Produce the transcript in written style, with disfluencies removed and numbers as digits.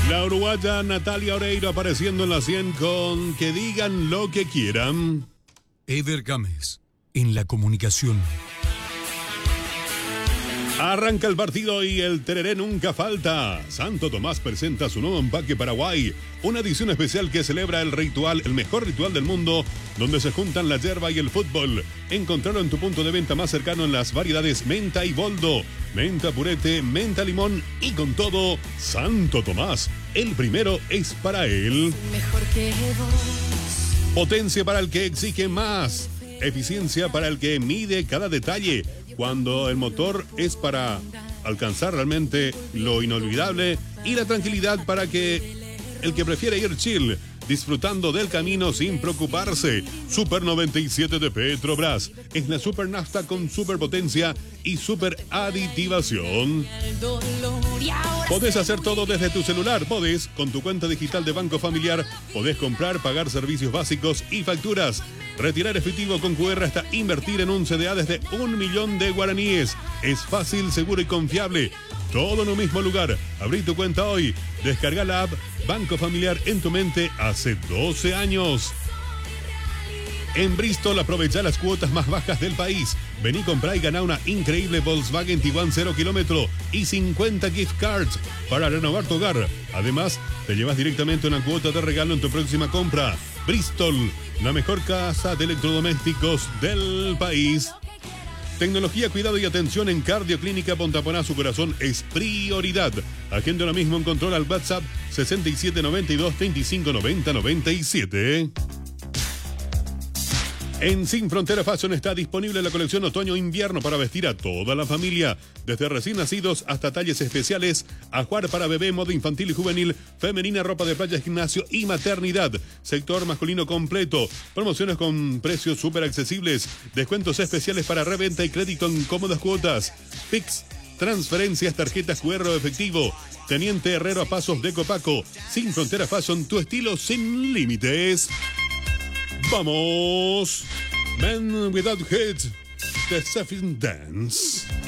La uruguaya Natalia Oreiro apareciendo en la 100 con Que digan lo que quieran. Eder Gámez, en la comunicación. Arranca el partido y el tereré nunca falta. Santo Tomás presenta su nuevo empaque Paraguay, una edición especial que celebra el mejor ritual del mundo, donde se juntan la yerba y el fútbol. Encontralo en tu punto de venta más cercano en las variedades menta y boldo, menta purete, menta limón y con todo, Santo Tomás, el primero es para él. Mejor que vos. Potencia para el que exige más, eficiencia para el que mide cada detalle. Cuando el motor es para alcanzar realmente lo inolvidable, y la tranquilidad para el que prefiere ir chill, disfrutando del camino sin preocuparse. Super 97 de Petrobras es la super nafta con superpotencia y super aditivación. Podés hacer todo desde tu celular. Podés, con tu cuenta digital de Banco Familiar, podés comprar, pagar servicios básicos y facturas, retirar efectivo con QR hasta invertir en un CDA desde 1 millón de guaraníes. Es fácil, seguro y confiable. Todo en un mismo lugar. Abrí tu cuenta hoy. Descarga la app Banco Familiar en tu mente hace 12 años. En Bristol aprovecha las cuotas más bajas del país. Vení, comprá y ganá una increíble Volkswagen Tiguan 0 kilómetro y 50 gift cards para renovar tu hogar. Además, te llevas directamente una cuota de regalo en tu próxima compra. Bristol, la mejor casa de electrodomésticos del país. Tecnología, cuidado y atención en Cardioclínica Pontaponá. Su corazón es prioridad. Agenda ahora mismo en control al WhatsApp 6792 3590 97. En Sin Frontera Fashion está disponible la colección otoño-invierno para vestir a toda la familia. Desde recién nacidos hasta talles especiales, ajuar para bebé, moda infantil y juvenil, femenina, ropa de playa, gimnasio y maternidad. Sector masculino completo. Promociones con precios súper accesibles. Descuentos especiales para reventa y crédito en cómodas cuotas. Pix, transferencias, tarjetas QR o efectivo. Teniente Herrero a pasos de Copaco. Sin Frontera Fashion, tu estilo sin límites. ¡Vamos! Men Without Head, The Surfing Dance.